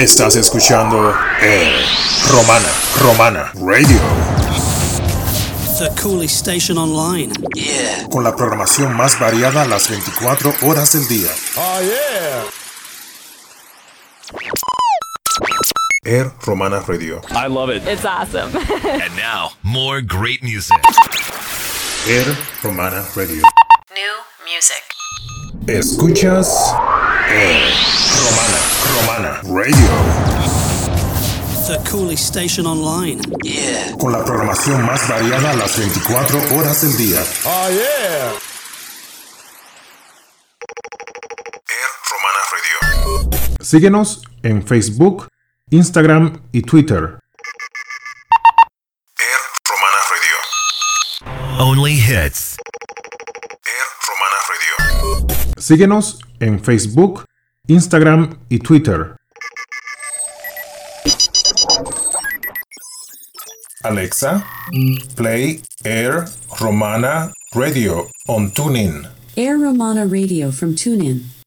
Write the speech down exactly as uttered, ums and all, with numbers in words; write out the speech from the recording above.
Estás escuchando Air Romana, Romana Radio. The coolest station online. Yeah. Con la programación más variada las veinticuatro horas del día. Oh, yeah. Air Romana Radio. I love it. It's awesome. And now, more great music. Air Romana Radio. New music. Escuchas Air Romana, Romana Radio. The coolest station online. Yeah. Con la programación más variada las veinticuatro horas del día. Oh, yeah. Air Romana Radio. Síguenos en Facebook, Instagram y Twitter. Air Romana Radio. Only hits. Air Romana Radio. Síguenos en Facebook, Instagram y Twitter. Alexa, play Air Romana Radio on TuneIn. Air Romana Radio from TuneIn.